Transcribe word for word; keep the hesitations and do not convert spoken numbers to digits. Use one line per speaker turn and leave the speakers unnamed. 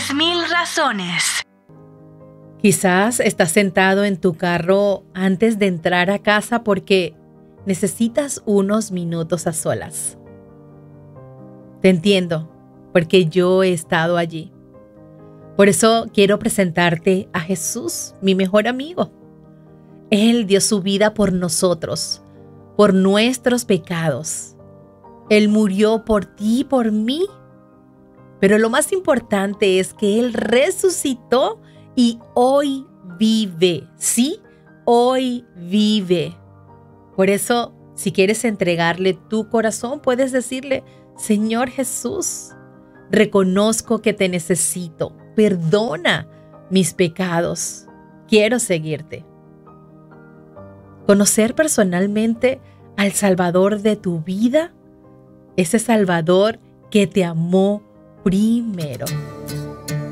Diez mil razones.
Quizás estás sentado en tu carro antes de entrar a casa porque necesitas unos minutos a solas. Te entiendo, porque yo he estado allí. Por eso quiero presentarte a Jesús, mi mejor amigo. Él dio su vida por nosotros, por nuestros pecados. Él murió por ti y por mí. Pero lo más importante es que Él resucitó y hoy vive. Sí, hoy vive. Por eso, si quieres entregarle tu corazón, puedes decirle: Señor Jesús, reconozco que te necesito. Perdona mis pecados. Quiero seguirte. Conocer personalmente al Salvador de tu vida, ese Salvador que te amó primero.